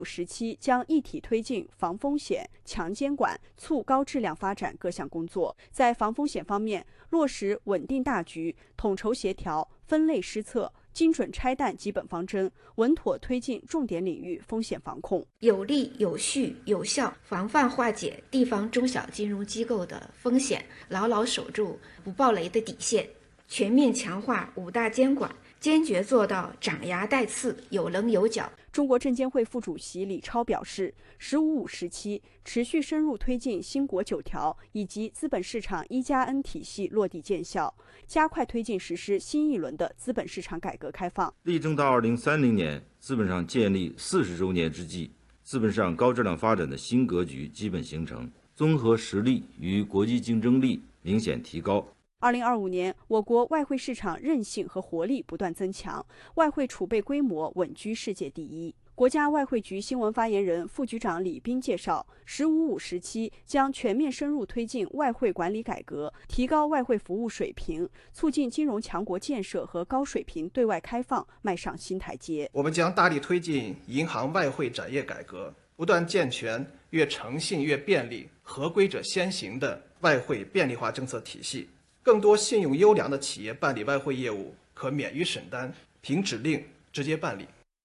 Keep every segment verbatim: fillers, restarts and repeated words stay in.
时期将一体推进防风险、强监管、促高质量发展各项工作。在防风险方面，落实稳定大局、统筹协调、分类施策、精准拆弹基本方针，稳妥推进重点领域风险防控， 有力、有序、有效防范化解地方中小金融机构的风险，牢牢守住不爆雷的底线，全面强化五大监管，坚决做到长牙带刺、有棱有角。 中国证监会副主席李超表示，十五五时期持续深入推进新国九条以及资本市场一加 N 体系落地见效，加快推进实施新一轮的资本市场改革开放。 力争到二零三零年资本上建立四十周年之际，资本市场高质量发展的新格局基本形成，综合实力与国际竞争力明显提高。 二零二五年，我国外汇市场韧性和活力不断增强，外汇储备规模稳居世界第一。国家外汇局新闻发言人、副局长李斌介绍，十五五时期将全面深入推进外汇管理改革，提高外汇服务水平，促进金融强国建设和高水平对外开放迈上新台阶。 我们将大力推进银行外汇展业改革，不断健全越诚信越便利、合规者先行的外汇便利化政策体系。更多信用优良的企业办理外汇业務可免於審單，憑指令直接辦理。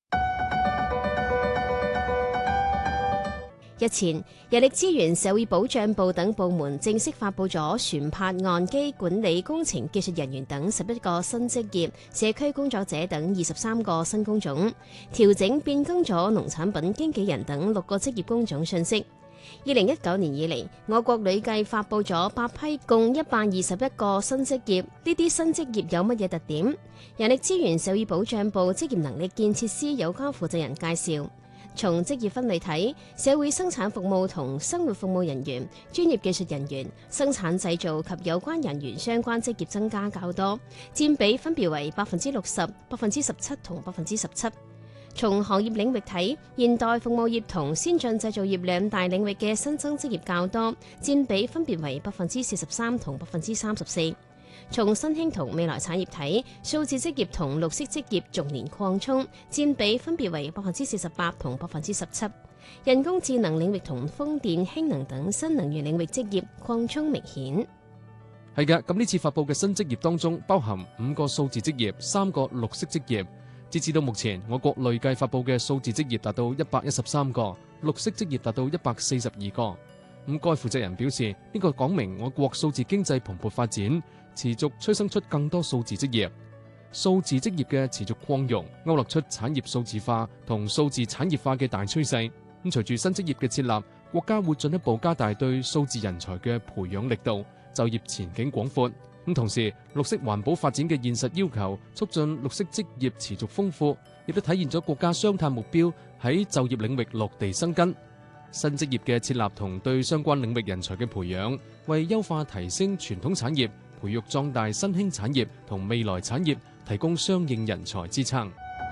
日前，人力資源社會保障部等部門正式發布咗船舶岸基管理工程技術人員等十一個新職業、社區工作者等二十三個新工種，調整變更咗農產品經紀人等六個職業工種信息。二零一九年以嚟，我國累計發布咗八批共一百二十一個新職業。呢啲新職業有乜嘢特點？人力資源社會保障部職業能力建設司有關負責人介紹，從職業分類睇，社會生產服務同生活服務人員、專業技術人員、生產製造及有關人員相關職業增加較多，佔比分別為百分之六十、百分之十七同百分之十七。從行業領域睇，現代服務業同先進製造業兩大領域嘅新增職業較多，佔比分別為百分之四十三同百分之三十四。從新興同未來產業睇，數字職業同綠色職業逐年擴充，佔比分別為百分之四十八同百分之十七。人工智能領域同風電、氫能等新能源領域職業擴充明顯。 係嘅，咁呢次發布嘅新職業當中，包含五個數字職業、三個綠色職業。截至到目前，我國累計發布嘅數字職業達到一百一十三個，綠色職業達到一百四十二個。咁該負責人表示，呢個講明我國數字經濟蓬勃發展，持續催生出更多數字職業。數字職業嘅持續擴容，勾勒出產業數字化同數字產業化嘅大趨勢。咁隨住新職業嘅設立，國家會進一步加大對數字人才嘅培養力度，就業前景廣闊。咁同時，綠色環保發展嘅現實要求，促進綠色職業持續豐富，亦都體現咗國家雙碳目標喺就業領域落地生根。新職業嘅設立同對相關領域人才嘅培養，為優化提升傳統產業、培育壯大新興產業同未來產業提供相應人才支撐。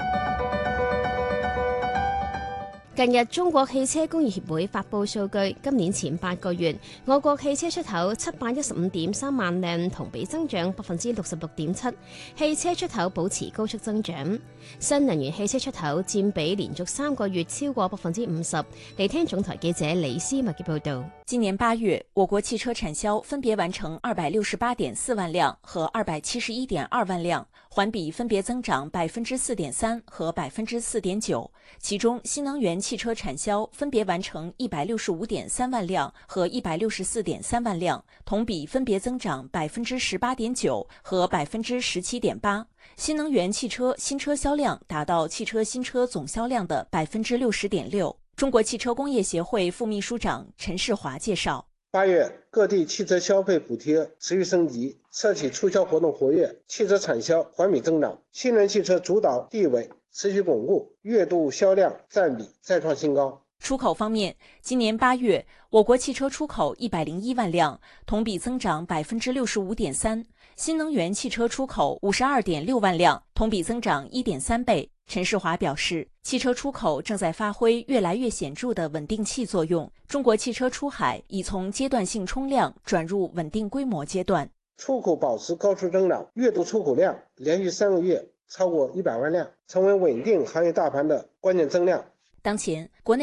近日，中國汽車工業協會發布數據，今年前八個月，我國汽車出口七百一十五點三萬輛，同比增長百分之六十六點七，汽車出口保持高速增長。新能源汽車出口佔比連續三個月超過百分之五十。嚟聽總台記者李思密嘅報導。 今年八月，我國汽車產銷分別完成二百六十八點四萬輛和二百七十一點二萬輛，環比分別增長百分之四點三和百分之四點九。其中，新能源汽車產銷分別完成一百六十五點三萬輛和一百六十四點三萬輛，同比分別增長百分之十八點九和百分之十七點八。新能源汽車新車銷量達到汽車新車總銷量的百分之六十點六。中國汽車工業協會副秘書長陳世華介紹， 八月各地汽車消費補貼持續升級，車企促銷活動活躍，汽車產銷環比增長，新能源汽車主導地位持續鞏固，月度銷量佔比再創新高。 出口方面，今年八月，我國汽車出口一百零一萬輛，同比增長百分之六十五點三；新能源汽車出口五十二點六萬輛，同比增長一點三倍。陳世華表示，汽車出口正在發揮越來越顯著的穩定器作用，中國汽車出海已從階段性衝量轉入穩定規模階段。 出口保持高速增長，月度出口量連續三個月超過一百萬輛，成為穩定行業大盤的關鍵增量。 当前，国内